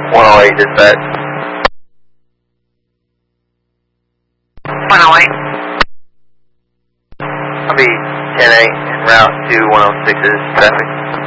108 dispatch. 108. I'll be 10-8 en route to 106's traffic.